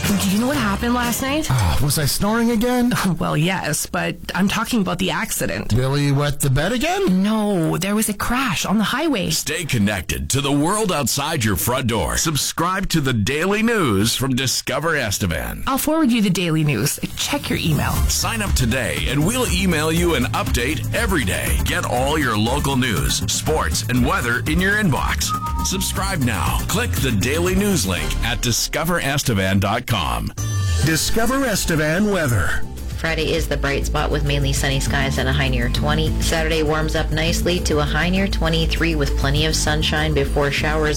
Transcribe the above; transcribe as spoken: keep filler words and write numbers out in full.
Do you know what happened last night? Uh, was I snoring again? Well, yes, but I'm talking about the accident. Billy wet the bed again? No, there was a crash on the highway. Stay connected to the world outside your front door. Subscribe to the Daily News from Discover Estevan. I'll forward you the daily news. Check your email. Sign up today and we'll email you an update every day. Get all your local news, sports, and weather in your inbox. Subscribe now. Click the Daily News link at discover estevan dot com. Discover Estevan weather. Friday is the bright spot with mainly sunny skies and a high near twenty. Saturday warms up nicely to a high near twenty-three with plenty of sunshine before showers